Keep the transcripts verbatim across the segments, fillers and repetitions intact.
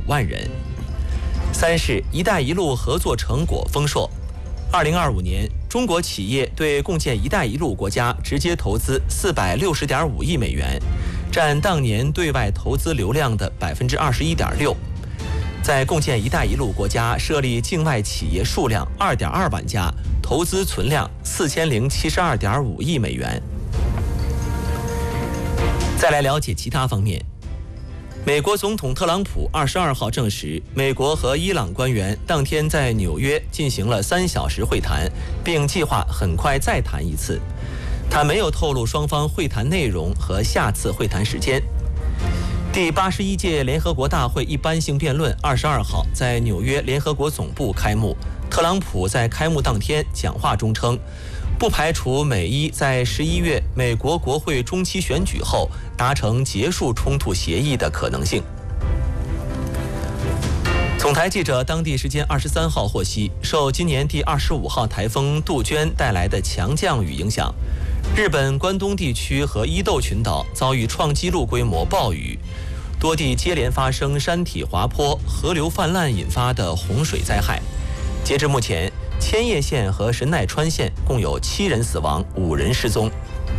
万人。三是“一带一路”合作成果丰硕。二零二五年，中国企业对共建“一带一路”国家直接投资四百六十点五亿美元，占当年对外投资流量的百分之二十一点六。在共建“一带一路”国家设立境外企业数量二点二万家，投资存量四千零七十二点五亿美元。再来了解其他方面。美国总统特朗普二十二号证实，美国和伊朗官员当天在纽约进行了三小时会谈，并计划很快再谈一次。他没有透露双方会谈内容和下次会谈时间。第八十一届联合国大会一般性辩论二十二号在纽约联合国总部开幕。特朗普在开幕当天讲话中称，不排除美伊在十一月美国国会中期选举后达成结束冲突协议的可能性。总台记者当地时间二十三号获悉，受今年第二十五号台风杜鹃带来的强降雨影响，日本关东地区和伊豆群岛遭遇创纪录规模暴雨，多地接连发生山体滑坡、河流泛滥引发的洪水灾害。截至目前，千叶县和神奈川县共有七人死亡，五人失踪。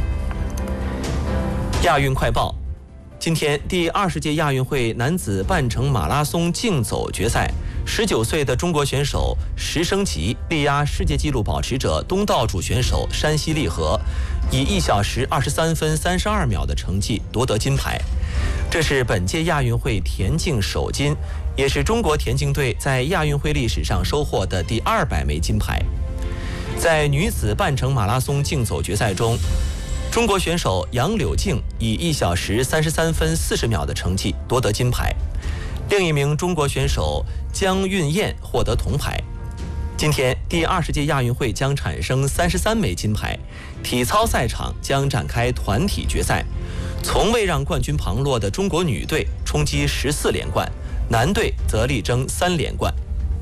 亚运快报：今天第二十届亚运会男子半程马拉松竞走决赛，十九岁的中国选手石升吉力压世界纪录保持者东道主选手山西利和，以一小时二十三分三十二秒的成绩夺得金牌。这是本届亚运会田径首金，也是中国田径队在亚运会历史上收获的第二百枚金牌。在女子半程马拉松竞走决赛中，中国选手杨柳静以一小时三十三分四十秒的成绩夺得金牌，另一名中国选手江韵燕获得铜牌。今天第二十届亚运会将产生三十三枚金牌，体操赛场将展开团体决赛，从未让冠军旁落的中国女队冲击十四连冠，男队则力争三连冠。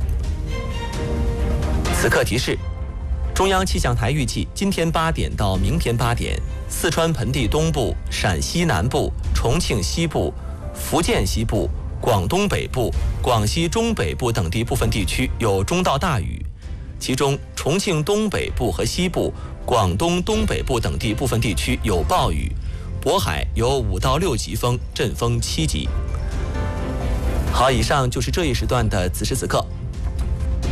此刻提示：中央气象台预计今天八点到明天八点，四川盆地东部、陕西南部、重庆西部、福建西部、广东北部、广西中北部等地部分地区有中到大雨，其中重庆东北部和西部、广东东北部等地部分地区有暴雨，渤海有五到六级风，阵风七级。好，以上就是这一时段的此时此刻。